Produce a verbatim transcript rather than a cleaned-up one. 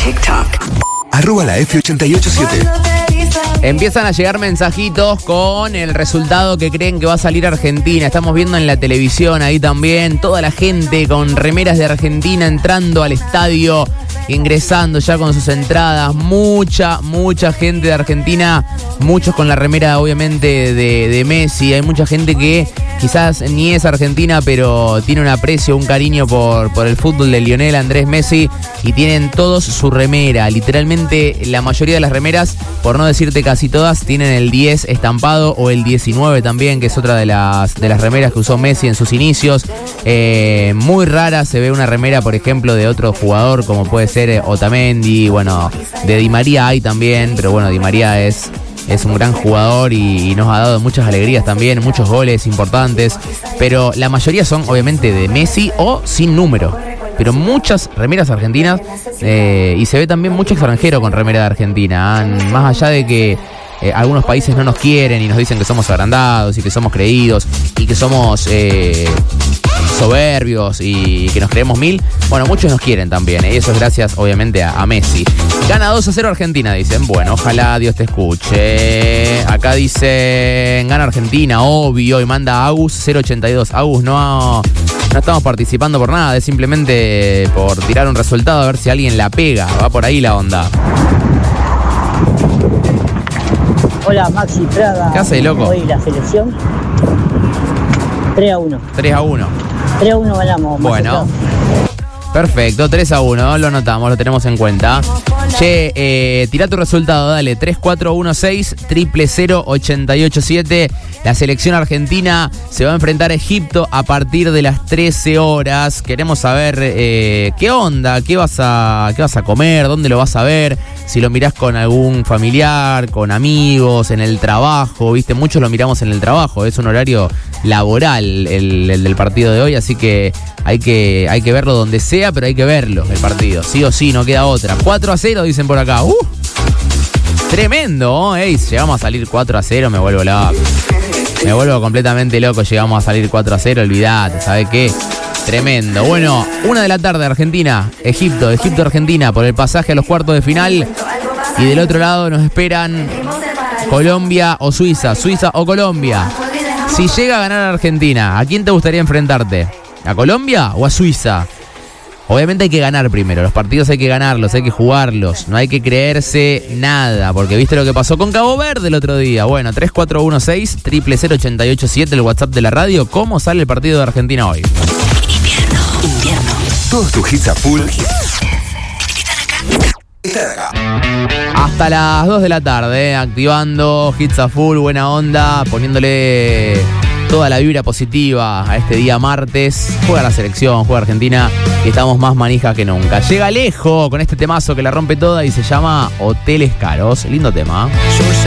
TikTok. Arroba la F ochenta y ocho siete. Empiezan a llegar mensajitos con el resultado que creen que va a salir Argentina. Estamos viendo en la televisión ahí también toda la gente con remeras de Argentina entrando al estadio, ingresando ya con sus entradas. Mucha, mucha gente de Argentina, muchos con la remera obviamente de, de Messi. Hay mucha gente que quizás ni es argentina, pero tiene un aprecio, un cariño por, por el fútbol de Lionel Andrés Messi y tienen todos su remera. Literalmente la mayoría de las remeras, por no decirte casi todas, tienen el diez estampado o el diecinueve también, que es otra de las, de las remeras que usó Messi en sus inicios. Eh, muy rara se ve una remera, por ejemplo, de otro jugador como puede ser Otamendi. Bueno, de Di María hay también, pero bueno, Di María es... Es un gran jugador y, y nos ha dado muchas alegrías también, muchos goles importantes. Pero la mayoría son obviamente de Messi o sin número. Pero muchas remeras argentinas eh, y se ve también mucho extranjero con remera de Argentina. ¿eh? Más allá de que eh, algunos países no nos quieren y nos dicen que somos agrandados y que somos creídos y que somos... Eh, soberbios y que nos creemos mil. Bueno, muchos nos quieren también, ¿eh? Y eso es gracias obviamente a, a Messi. Gana dos a cero Argentina, dicen. Bueno, ojalá Dios te escuche. Acá dicen gana Argentina, obvio, y manda Agus cero ochenta y dos. Agus, no, no estamos participando por nada, es simplemente por tirar un resultado a ver si alguien la pega. Va por ahí la onda. Hola, Maxi Prada. ¿Qué hace, loco? Hoy la selección tres a uno. tres a uno. tres a uno ganamos. Bueno, perfecto, tres a uno, lo notamos, lo tenemos en cuenta. Che, eh, tirá tu resultado, dale, tres cuatro uno seis, cero cero cero, ocho ocho siete. La selección argentina se va a enfrentar a Egipto a partir de las trece horas. Queremos saber eh, qué onda, qué vas a, qué vas a comer, dónde lo vas a ver, si lo mirás con algún familiar, con amigos, en el trabajo, viste, muchos lo miramos en el trabajo, es un horario laboral el, el del partido de hoy, así que hay que hay que verlo donde sea, pero hay que verlo el partido, sí o sí, no queda otra. cuatro a cero dicen por acá. Uh, tremendo, ¿eh? Llegamos a salir cuatro a cero, me vuelvo loco. Me vuelvo completamente loco, llegamos a salir cuatro a cero, olvidate, ¿sabes qué? Tremendo. Bueno, una de la tarde, Argentina, Egipto, Egipto-Argentina por el pasaje a los cuartos de final. Y del otro lado nos esperan Colombia o Suiza, Suiza o Colombia. Si llega a ganar Argentina, ¿a quién te gustaría enfrentarte? ¿A Colombia o a Suiza? Obviamente hay que ganar primero, los partidos hay que ganarlos, hay que jugarlos, no hay que creerse nada, porque viste lo que pasó con Cabo Verde el otro día. Bueno, tres cuatro uno seis, cero cero cero, ocho ocho siete, el WhatsApp de la radio. ¿Cómo sale el partido de Argentina hoy? Invierno, invierno. Todos tus hits a full Están acá. Hasta las dos de la tarde, eh, activando hits a full, buena onda, poniéndole toda la vibra positiva a este día martes. Juega la selección, juega Argentina y estamos más manijas que nunca. Llega lejos con este temazo que la rompe toda y se llama Hoteles Caros. Lindo tema.